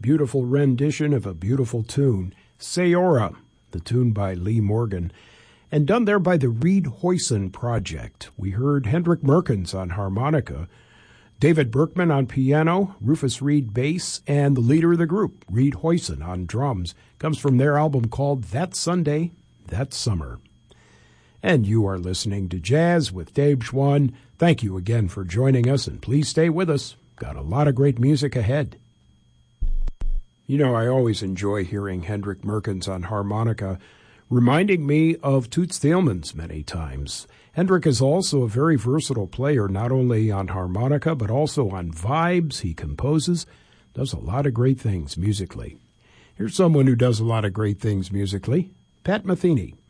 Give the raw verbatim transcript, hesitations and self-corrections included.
beautiful rendition of a beautiful tune, Sayora, the tune by Lee Morgan, and done there by the Reed Hoyson Project. We heard Hendrik Merkens on harmonica, David Berkman on piano, Rufus Reed bass, and the leader of the group, Reed Hoyson, on drums. Comes from their album called That Sunday, That Summer. And you are listening to Jazz with Dave Schwann. Thank you again for joining us, and please stay with us. Got a lot of great music ahead. You know, I always enjoy hearing Hendrik Merkens on harmonica, reminding me of Toots Thielemans many times. Hendrik is also a very versatile player, not only on harmonica, but also on vibes. He composes, does a lot of great things musically. Here's someone who does a lot of great things musically, Pat Metheny.